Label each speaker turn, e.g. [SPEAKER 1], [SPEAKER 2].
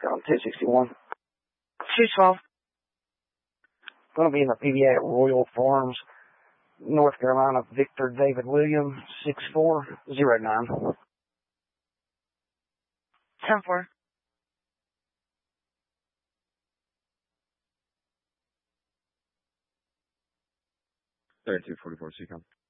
[SPEAKER 1] on 261.
[SPEAKER 2] 212.
[SPEAKER 1] Going to be in the PBA at Royal Farms, North Carolina. Victor David Williams, 6409.
[SPEAKER 2] 10-4.
[SPEAKER 3] 3244, Seacom.